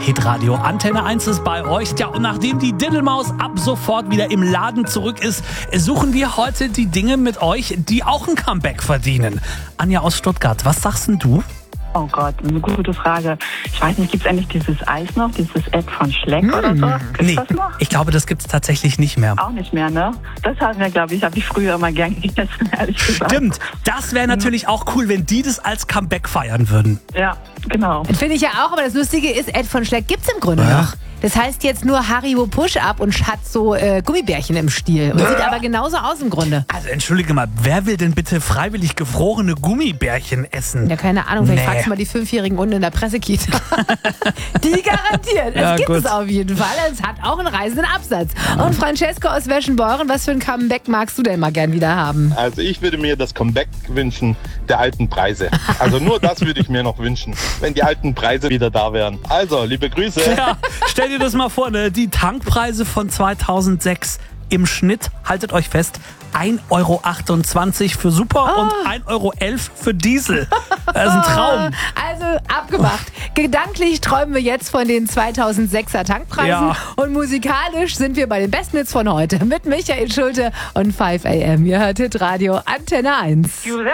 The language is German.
Hitradio Antenne 1 ist bei euch. Ja, und nachdem die Diddelmaus ab sofort wieder im Laden zurück ist, suchen wir heute die Dinge mit euch, die auch ein Comeback verdienen. Anja aus Stuttgart, was sagst denn du? Oh Gott, eine gute Frage. Ich weiß nicht, gibt es eigentlich dieses Eis noch, dieses Ed von Schleck oder so? Gibt's das noch? Ich glaube, das gibt's tatsächlich nicht mehr. Auch nicht mehr, ne? Das haben wir, glaube ich, habe ich früher immer gern gegessen, ehrlich gesagt. Stimmt, das wäre natürlich auch cool, wenn die das als Comeback feiern würden. Ja, genau. Das finde ich ja auch, aber das Lustige ist, Ed von Schleck gibt's im Grunde noch. Das heißt jetzt nur Haribo Push-Up und hat so Gummibärchen im Stiel. Und sieht aber genauso aus im Grunde. Also entschuldige mal, wer will denn bitte freiwillig gefrorene Gummibärchen essen? Ja, keine Ahnung, vielleicht fragst du mal die 5-Jährigen unten in der Pressekita. Die garantiert. Ja, Es gibt gut. es auf jeden Fall. Es hat auch einen reißenden Absatz. Und Francesco aus Weschenbeuren, was für ein Comeback magst du denn mal gern wieder haben? Also ich würde mir das Comeback wünschen der alten Preise. Also nur das würde ich mir noch wünschen, wenn die alten Preise wieder da wären. Also, liebe Grüße. Ja, stell dir das mal vor, ne? Die Tankpreise von 2006 im Schnitt, haltet euch fest, 1,28 € für Super und 1,11 € für Diesel. Das ist ein Traum. Also abgemacht. Gedanklich träumen wir jetzt von den 2006er Tankpreisen. Ja. Und musikalisch sind wir bei den besten Hits von heute mit Michael Schulte und 5 AM. Ihr hört Hitradio Antenne 1.